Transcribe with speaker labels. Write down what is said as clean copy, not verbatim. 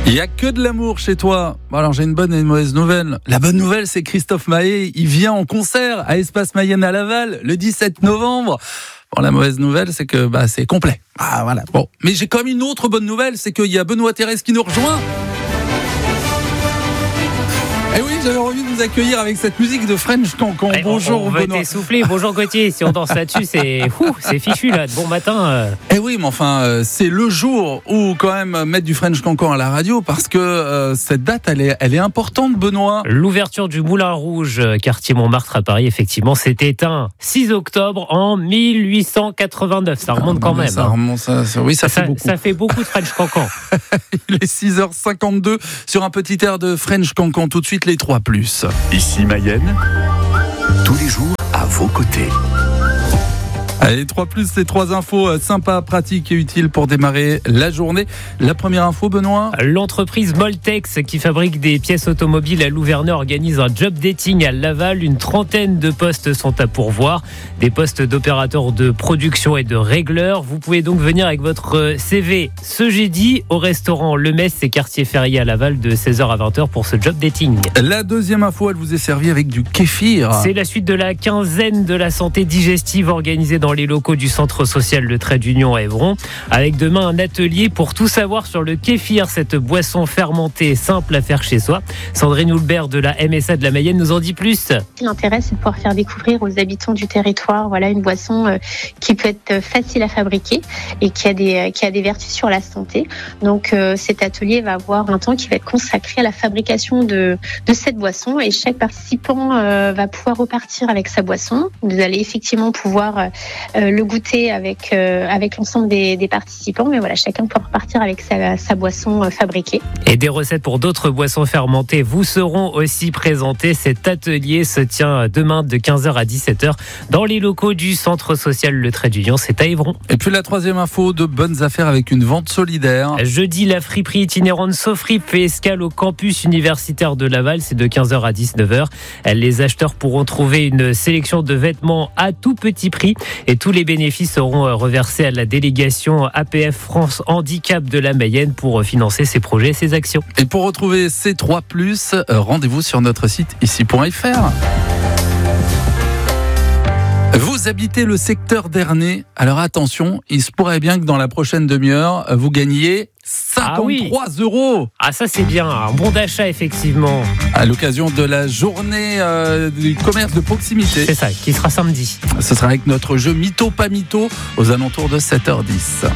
Speaker 1: Il n'y a que de l'amour chez toi. Bon, alors j'ai une bonne et une mauvaise nouvelle. La bonne nouvelle, c'est Christophe Maé. Il vient en concert à Espace Mayenne à Laval le 17 novembre. Bon, la mauvaise nouvelle, c'est que c'est complet. Ah voilà. Bon, mais j'ai quand même une autre bonne nouvelle, c'est qu'il y a Benoît Thérèse qui nous rejoint. Eh oui, j'avais envie de vous accueillir avec cette musique de French Cancan. Bonjour
Speaker 2: on va
Speaker 1: Benoît.
Speaker 2: t'essouffler. Bonjour Gauthier. Si on danse là-dessus, c'est fichu là. De bon matin.
Speaker 1: Eh oui, mais enfin, c'est le jour où quand même mettre du French Cancan à la radio parce que cette date, elle est importante, Benoît.
Speaker 2: L'ouverture du Moulin Rouge, quartier Montmartre à Paris, effectivement, s'est éteint 6 octobre en 1889. Ça remonte quand même.
Speaker 1: Ça remonte, oui, ça fait beaucoup.
Speaker 2: Ça fait beaucoup de French Cancan.
Speaker 1: Il est 6h52 sur un petit air de French Cancan. Tout de suite, les 3+.
Speaker 3: Ici Mayenne, tous les jours à vos côtés.
Speaker 1: Allez, 3+, c'est 3 infos sympas, pratiques et utiles pour démarrer la journée. La première info, Benoît.
Speaker 2: L'entreprise Moltex, qui fabrique des pièces automobiles à Louvernay, organise un job dating à Laval. Une trentaine de postes sont à pourvoir. Des postes d'opérateurs de production et de régleurs. Vous pouvez donc venir avec votre CV ce jeudi au restaurant Le Mess, c'est quartier Ferrier à Laval, de 16h à 20h pour ce job dating.
Speaker 1: La deuxième info, elle vous est servie avec du kéfir.
Speaker 2: C'est la suite de la quinzaine de la santé digestive organisée dans les locaux du centre social Le Trait d'Union à Évron, avec demain un atelier pour tout savoir sur le kéfir, cette boisson fermentée simple à faire chez soi. Sandrine Houlbert de la MSA de la Mayenne nous en dit plus.
Speaker 4: L'intérêt, c'est de pouvoir faire découvrir aux habitants du territoire, une boisson qui peut être facile à fabriquer et qui a des vertus sur la santé. Donc cet atelier va avoir un temps qui va être consacré à la fabrication de cette boisson, et chaque participant va pouvoir repartir avec sa boisson. Vous allez effectivement pouvoir le goûter avec l'ensemble des participants, mais voilà, chacun peut repartir avec sa boisson fabriquée.
Speaker 2: Et des recettes pour d'autres boissons fermentées vous seront aussi présentées. Cet atelier se tient demain de 15h à 17h dans les locaux du centre social Le Trait d'Union, c'est à Évron.
Speaker 1: Et puis la troisième info, de bonnes affaires avec une vente solidaire.
Speaker 2: Jeudi, la friperie itinérante Sofrip fait escale au campus universitaire de Laval, c'est de 15h à 19h. Les acheteurs pourront trouver une sélection de vêtements à tout petit prix, et tous les bénéfices seront reversés à la délégation APF France Handicap de la Mayenne pour financer ses projets et ses actions.
Speaker 1: Et pour retrouver ces 3+, rendez-vous sur notre site ici.fr. Vous habitez le secteur d'Ernée, alors attention, il se pourrait bien que dans la prochaine demi-heure, vous gagniez 53 €.
Speaker 2: Ah, ça c'est bien, un bon d'achat effectivement.
Speaker 1: À l'occasion de la journée du commerce de proximité.
Speaker 2: C'est ça, qui sera samedi.
Speaker 1: Ce sera avec notre jeu Mytho pas Mytho aux alentours de 7h10.